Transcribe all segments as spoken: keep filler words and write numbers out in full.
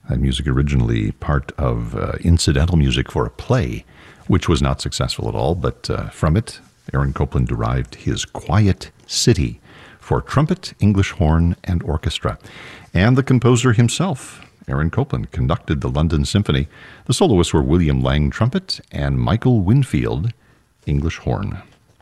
That music originally part of uh, incidental music for a play, which was not successful at all, but uh, from it, Aaron Copland derived his Quiet City for trumpet, English horn, and orchestra. And the composer himself, Aaron Copland, conducted the London Symphony. The soloists were William Lang, trumpet, and Michael Winfield, English horn.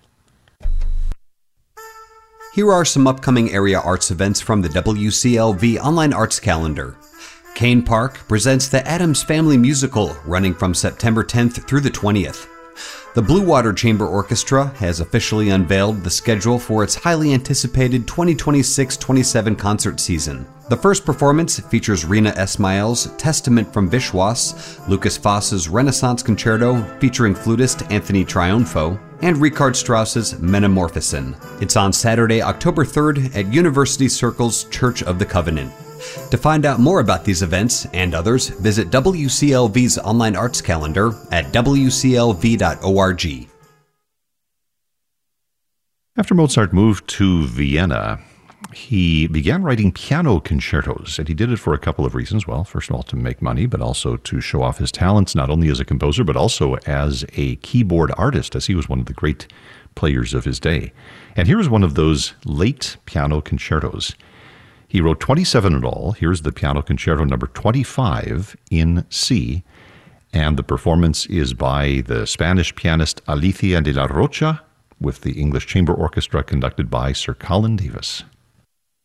Here are some upcoming area arts events from the W C L V Online Arts Calendar. Kane Park presents the Addams Family Musical, running from September tenth through the twentieth. The Blue Water Chamber Orchestra has officially unveiled the schedule for its highly anticipated twenty twenty-six twenty-seven concert season. The first performance features Rena Esmail's Testament from Vishwas, Lucas Foss's Renaissance Concerto featuring flutist Anthony Triunfo, and Richard Strauss's Metamorphosen. It's on Saturday, October third at University Circle's Church of the Covenant. To find out more about these events and others, visit W C L V's online arts calendar at w c l v dot org. After Mozart moved to Vienna, he began writing piano concertos, and he did it for a couple of reasons. Well, first of all, to make money, but also to show off his talents, not only as a composer, but also as a keyboard artist, as he was one of the great players of his day. And here is one of those late piano concertos. He wrote twenty-seven in all. Here's the piano concerto number twenty-five in C, and the performance is by the Spanish pianist Alicia de la Rocha with the English Chamber Orchestra conducted by Sir Colin Davis.